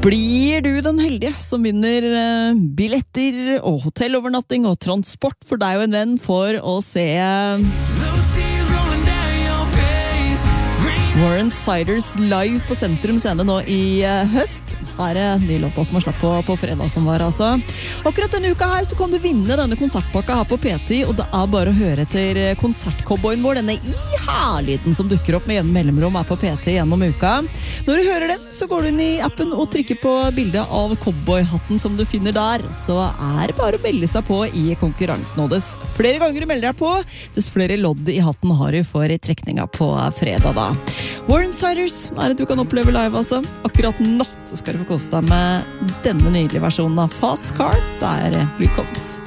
Blir du den heldige som vinner billetter og hotellovernatting og transport for deg og en venn for å se Warren Siders live på Sentrum Scene nå i høst? Her de låta som har slapp på fredag som var altså. Akkurat denne uka her så kan du vinne denne konsertpakka her på P10, og det bare å høre etter konsertcowboyen vår, denne ihærlyden som dukker opp med jevne mellomrom på P10 gjennom uka. Når du hører den, så går du inn i appen og trykker på bildet av cowboyhatten som du finner der, så det bare å melde seg på i konkurransen. Og dess flere ganger du melder deg på, dess flere lodd i hatten har du for trekninga på fredag da. Warren Siders det du kan oppleve live altså. Akkurat nå så skal du få koste deg med denne nydelige versjonen av Fast Car, der Luke Combs.